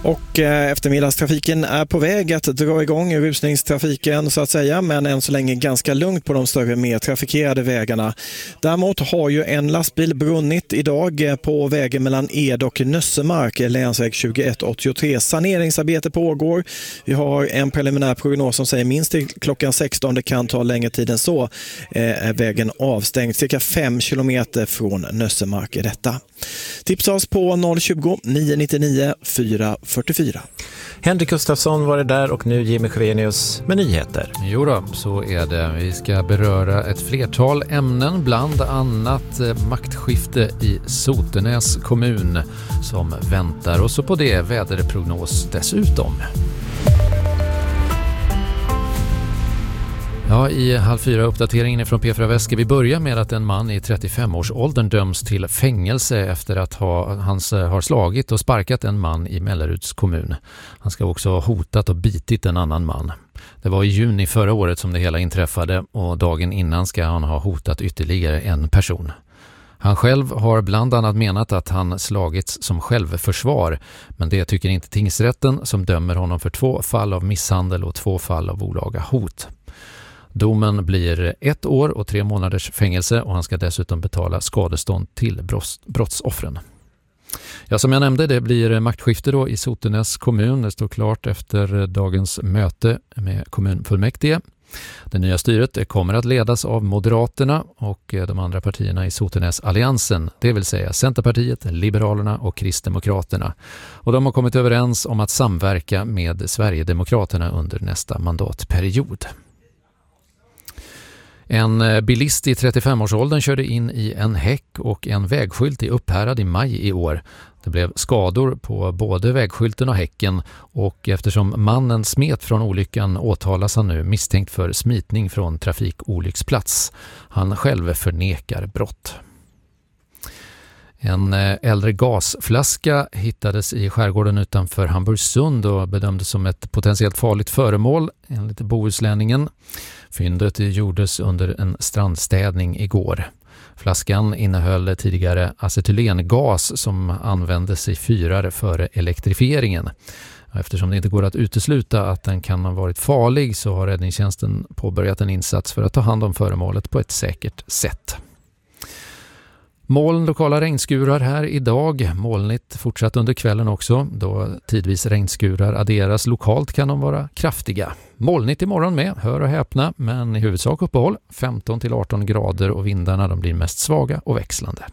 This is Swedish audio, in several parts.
Och eftermiddagstrafiken är på väg att dra igång rusningstrafiken så att säga, men än så länge ganska lugnt på de större mer trafikerade vägarna. Däremot har ju en lastbil brunnit idag på vägen mellan Ed och Nössemark, länsväg 2183. Saneringsarbete pågår. Vi har en preliminär prognos som säger minst till klockan 16, det kan ta längre tid än så, är vägen avstängd. Cirka 5 kilometer från Nössemark är detta. Tipsa oss på 020 999 444. Henrik Gustafsson var det där och nu Jimmy Sjöenius med nyheter. Jo då, så är det. Vi ska beröra ett flertal ämnen, bland annat maktskifte i Sotenäs kommun som väntar, och så på det väderprognos dessutom. Ja, i 3:30 uppdateringen från P4 Väst ska vi börja med att en man i 35-årsåldern döms till fängelse efter att han har slagit och sparkat en man i Melleruds kommun. Han ska också ha hotat och bitit en annan man. Det var i juni förra året som det hela inträffade, och dagen innan ska han ha hotat ytterligare en person. Han själv har bland annat menat att han slagits som självförsvar, men det tycker inte tingsrätten som dömer honom för 2 fall av misshandel och 2 fall av olaga hot. Domen blir 1 år och 3 månaders fängelse, och han ska dessutom betala skadestånd till brottsoffren. Ja, som jag nämnde, det blir maktskifte då i Sotenäs kommun. Det står klart efter dagens möte med kommunfullmäktige. Det nya styret kommer att ledas av Moderaterna och de andra partierna i Sotenäs-alliansen, det vill säga Centerpartiet, Liberalerna och Kristdemokraterna. Och de har kommit överens om att samverka med Sverigedemokraterna under nästa mandatperiod. En bilist i 35-årsåldern körde in i en häck och en vägskylt i Upphärad i maj i år. Det blev skador på både vägskylten och häcken, och eftersom mannen smet från olyckan åtalas han nu misstänkt för smitning från trafikolycksplats. Han själv förnekar brott. En äldre gasflaska hittades i skärgården utanför Hamburgsund och bedömdes som ett potentiellt farligt föremål enligt Bohuslänningen. Fyndet gjordes under en strandstädning igår. Flaskan innehöll tidigare acetylengas som användes i fyrar före elektrifieringen. Eftersom det inte går att utesluta att den kan ha varit farlig, så har räddningstjänsten påbörjat en insats för att ta hand om föremålet på ett säkert sätt. Moln, lokala regnskurar här idag. Molnigt fortsatt under kvällen också. Då tidvis regnskurar adderas lokalt kan de vara kraftiga. Molnigt imorgon med, hör och häpna, men i huvudsak uppehåll. 15-18 grader och vindarna de blir mest svaga och växlande.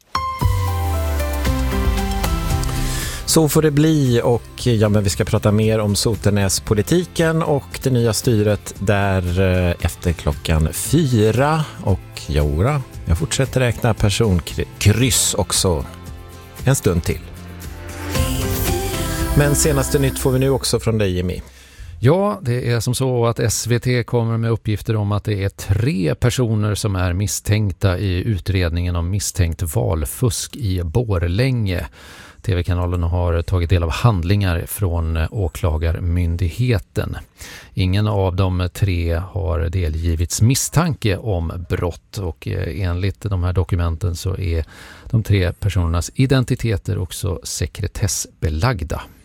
Så får det bli, och ja, men vi ska prata mer om Sotenäspolitiken och det nya styret där efter klockan 4. Och jodå, jag fortsätter räkna personkryss också en stund till. Men senaste nytt får vi nu också från dig, Jimmy. Ja, det är som så att SVT kommer med uppgifter om att det är 3 personer som är misstänkta i utredningen om misstänkt valfusk i Borlänge. TV-kanalen har tagit del av handlingar från åklagarmyndigheten. Ingen av de 3 har delgivits misstanke om brott, och enligt de här dokumenten så är de 3 personernas identiteter också sekretessbelagda.